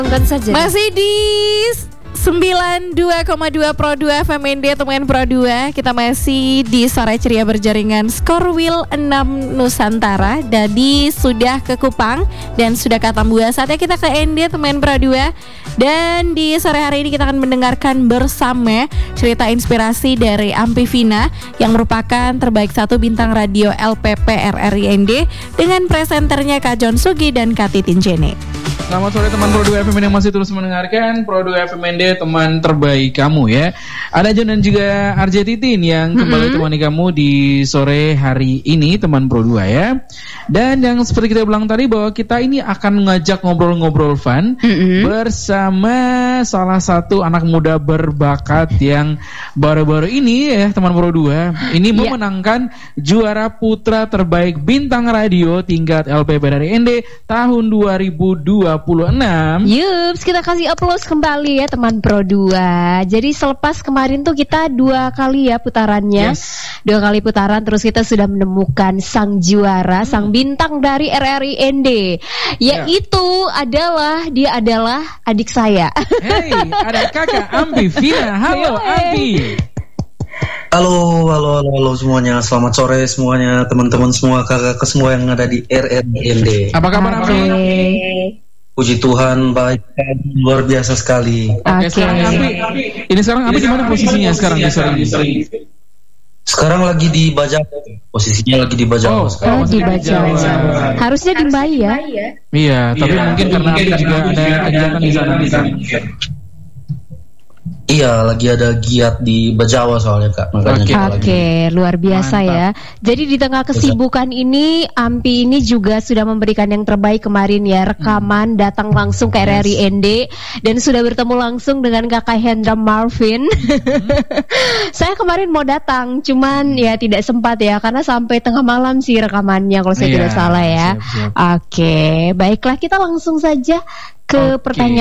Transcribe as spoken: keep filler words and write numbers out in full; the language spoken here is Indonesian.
Saja. Masih di sembilan puluh dua koma dua Pro dua F M N D teman Pro dua. Kita masih di sore ceria berjaringan Skorwil enam Nusantara. Dadi sudah ke Kupang dan sudah ke Tambua. Saatnya kita ke N D teman Pro dua. Dan di sore hari ini kita akan mendengarkan bersama cerita inspirasi dari Ampi Vina yang merupakan terbaik satu bintang radio L P P R R I N D dengan presenternya Kak John Sugi dan Kak Titin Jene. Selamat sore teman Pro dua F M yang masih terus mendengarkan Pro dua F M N D, teman terbaik kamu ya. Ada John dan juga R J Titin yang kembali mm-hmm. temani kamu di sore hari ini teman Pro dua ya. Dan yang seperti kita bilang tadi bahwa kita ini akan mengajak ngobrol-ngobrol fun mm-hmm. bersama salah satu anak muda berbakat yang baru-baru ini ya teman Pro dua. Ini yeah. memenangkan juara putra terbaik bintang radio tingkat L P P R R I N D tahun dua ribu dua puluh enam. Yups, kita kasih aplaus kembali ya teman Pro dua. Jadi selepas kemarin tuh kita dua kali ya putarannya. Yes. Dua kali putaran terus kita sudah menemukan sang juara, hmm. sang bintang dari R R I N D. Yaitu yeah. adalah dia adalah adik saya. Hey, ada kakak Ampi Vina. Halo Ampi. Halo, halo, halo, halo semuanya. Selamat sore semuanya, teman-teman semua, kakak semua yang ada di R R I N D. Apa kabar Ampi? Puji Tuhan, baik, luar biasa sekali. Oke, okay. Sekarang Ampi, ini sekarang Ampi di mana posisinya sekarang di sore ini? Sekarang lagi di Bajawa. Posisinya lagi di Bajawa. Oh, oh di Bajawa. Harusnya di Mbai ya? Iya, tapi iya, mungkin karena Ampi juga ada kegiatan di sana. Iya, lagi ada giat di Bajawa soalnya Kak. Oke, okay. okay, luar biasa. Mantap. Ya. Jadi di tengah kesibukan ini, Ampi ini juga sudah memberikan yang terbaik kemarin ya, rekaman, hmm. datang langsung ke R R I N D dan sudah bertemu langsung dengan Kakak Hendra Marvin. Hmm. Saya kemarin mau datang, cuman ya tidak sempat ya karena sampai tengah malam sih rekamannya kalau saya yeah, tidak salah ya. Oke, okay. Baiklah kita langsung saja ke okay. pertanyaan